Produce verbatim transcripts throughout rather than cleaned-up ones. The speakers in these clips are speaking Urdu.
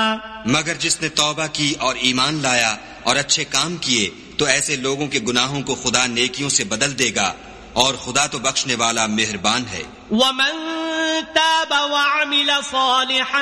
مگر جس نے توبہ کی اور ایمان لایا اور اچھے کام کیے تو ایسے لوگوں کے گناہوں کو خدا نیکیوں سے بدل دے گا، اور خدا تو بخشنے والا مہربان ہے۔ ومن تاب وعمل صالحا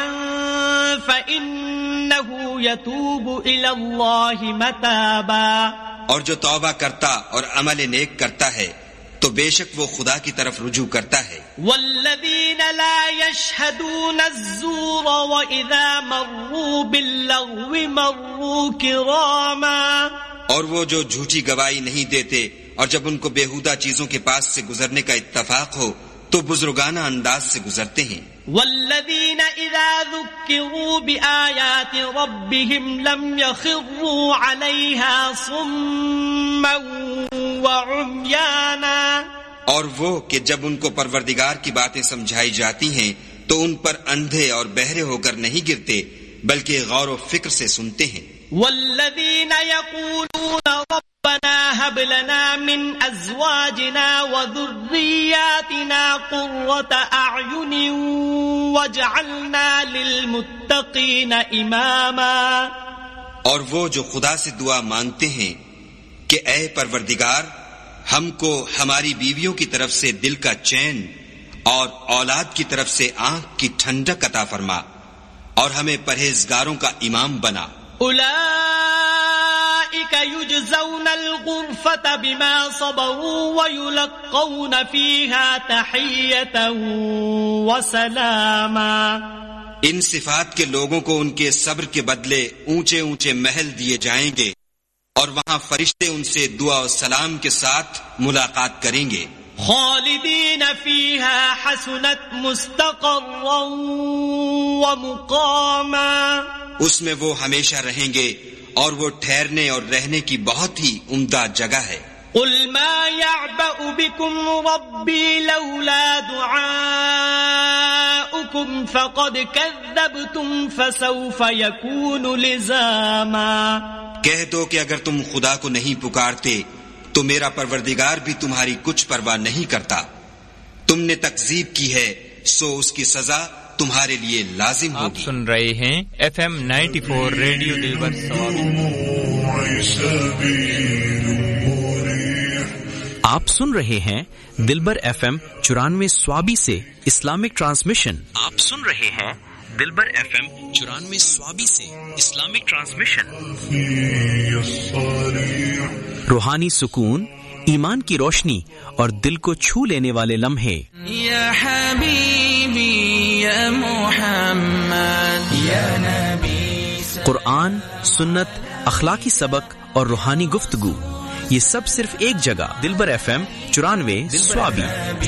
فإنه يتوب إلى الله متابا، اور جو توبہ کرتا اور عمل نیک کرتا ہے تو بے شک وہ خدا کی طرف رجوع کرتا ہے۔ والذین لا يشهدون الزور وإذا مروا باللغو مروا کراما، اور وہ جو جھوٹی گواہی نہیں دیتے اور جب ان کو بیہودہ چیزوں کے پاس سے گزرنے کا اتفاق ہو تو بزرگانہ انداز سے گزرتے ہیں۔ والذین اذا ذکروا بآیات ربهم لم يخروا علیہا صما وعمیانا، اور وہ کہ جب ان کو پروردگار کی باتیں سمجھائی جاتی ہیں تو ان پر اندھے اور بہرے ہو کر نہیں گرتے بلکہ غور و فکر سے سنتے ہیں۔ والذین یقولون ربنا هب لنا من ازواجنا وذریاتنا قرة اعین واجعلنا للمتقین اماما، اور وہ جو خدا سے دعا مانگتے ہیں کہ اے پروردگار ہم کو ہماری بیویوں کی طرف سے دل کا چین اور اولاد کی طرف سے آنکھ کی ٹھنڈک عطا فرما، اور ہمیں پرہیزگاروں کا امام بنا۔ اولئک یجزون الغرفة بما صبروا ویلقون فیہا تحیۃ وسلاما، ان صفات کے لوگوں کو ان کے صبر کے بدلے اونچے اونچے محل دیے جائیں گے، اور وہاں فرشتے ان سے دعا و سلام کے ساتھ ملاقات کریں گے۔ خالدین فیہا حسنت مستقرا ومقاما، اس میں وہ ہمیشہ رہیں گے اور وہ ٹھہرنے اور رہنے کی بہت ہی عمدہ جگہ ہے۔ قل ما يعبأ بكم ربي لولا دعاؤكم فقد كذبتم فسوف يكون لزاما، کہہ دو کہ اگر تم خدا کو نہیں پکارتے تو میرا پروردگار بھی تمہاری کچھ پرواہ نہیں کرتا، تم نے تکذیب کی ہے سو اس کی سزا تمہارے لیے لازم ہوگی۔ آپ سن رہے ہیں F M ninety four radio دلبر ثوابی۔ آپ سن رہے ہیں دلبر ایف ایم چورانوے سوابی سے اسلامک ٹرانسمیشن۔ آپ سن رہے ہیں دلبر ایف ایم چورانوے سوابی سے اسلامک ٹرانسمیشن۔ روحانی سکون، ایمان کی روشنی اور دل کو چھو لینے والے لمحے۔ یا حبیبی یا محمد یا نبی، قرآن، سنت، اخلاقی سبق اور روحانی گفتگو، یہ سب صرف ایک جگہ، دلبر ایف ایم چورانوے سوابی۔